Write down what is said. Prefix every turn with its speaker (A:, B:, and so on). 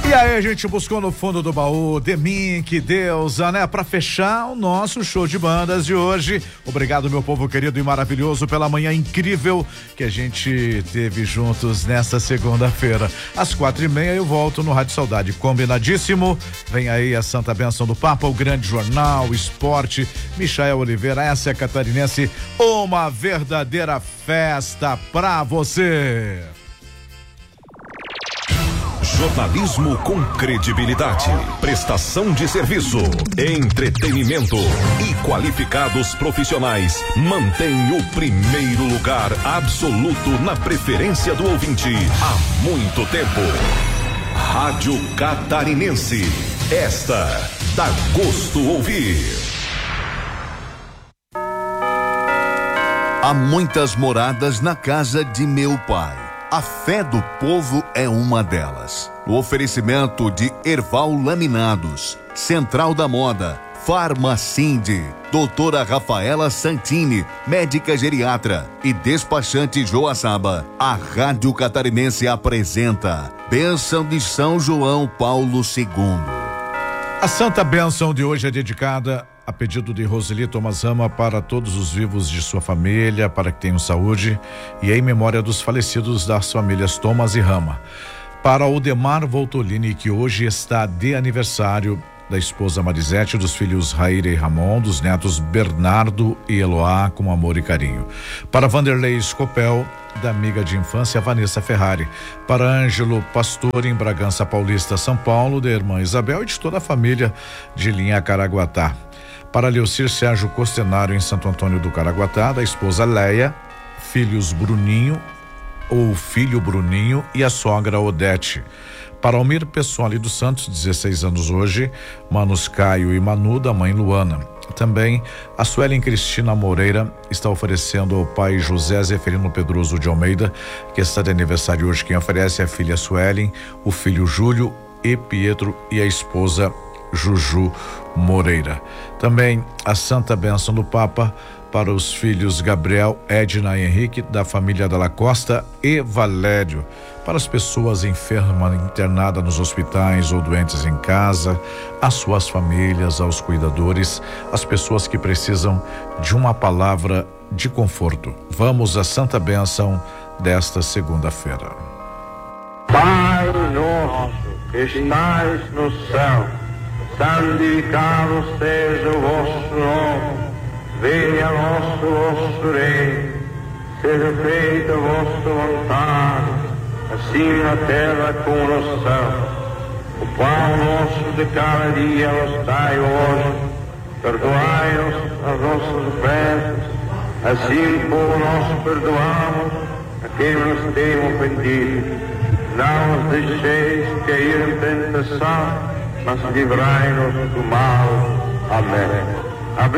A: E aí a gente buscou no fundo do baú Demink, Deusa, né? Pra fechar o nosso show de bandas de hoje. Obrigado, meu povo querido e maravilhoso, pela manhã incrível que a gente teve juntos nesta segunda-feira. Às 4:30 eu volto no Rádio Saudade, combinadíssimo. Vem aí a Santa Bênção do Papa, o Grande Jornal, o Esporte. Michael Oliveira, essa é a Catarinense, uma verdadeira festa pra você.
B: Jornalismo com credibilidade, prestação de serviço, entretenimento e qualificados profissionais mantém o primeiro lugar absoluto na preferência do ouvinte há muito tempo. Rádio Catarinense, esta dá gosto ouvir.
C: Há muitas moradas na casa de meu pai. A fé do povo é uma delas. O oferecimento de Erval Laminados, Central da Moda, Farmacinde, Doutora Rafaela Santini, médica geriatra e despachante Joaçaba. A Rádio Catarinense apresenta Bênção de São João Paulo II.
A: A Santa Bênção de hoje é dedicada a pedido de Roseli Thomas Rama para todos os vivos de sua família, para que tenham saúde, e em memória dos falecidos das famílias Thomas e Rama. Para Odemar Voltolini, que hoje está de aniversário, da esposa Marisete, dos filhos Raíra e Ramon, dos netos Bernardo e Eloá, com amor e carinho. Para Vanderlei Scopel, da amiga de infância Vanessa Ferrari. Para Ângelo Pastor, em Bragança Paulista, São Paulo, da irmã Isabel e de toda a família de linha Caraguatá. Para Leocir Sérgio Costenário, em Santo Antônio do Caraguatá, da esposa Leia, filhos Bruninho, ou filho Bruninho, e a sogra Odete. Para Almir Pessoali dos Santos, 16 anos hoje, Manos Caio e Manu, da mãe Luana. Também a Suelen Cristina Moreira está oferecendo ao pai José Zeferino Pedroso de Almeida, que está de aniversário hoje. Quem oferece é a filha Suelen, o filho Júlio e Pietro e a esposa Juju Moreira. Também a Santa Bênção do Papa para os filhos Gabriel, Edna e Henrique, da família Dalla Costa e Valério. Para as pessoas enfermas, internadas nos hospitais ou doentes em casa, as suas famílias, aos cuidadores, as pessoas que precisam de uma palavra de conforto. Vamos à Santa Bênção desta segunda-feira.
D: Pai nosso que estais no céu, santificado seja o vosso nome, venha a vosso reino, seja feita a vossa vontade, assim na terra como no céu. O pão nosso de cada dia nos dai hoje, perdoai-nos as nossas ofensas, assim como nós perdoamos a quem nos tem ofendido. Não nos deixeis cair em tentação, mas livrai-nos do mal. Amém.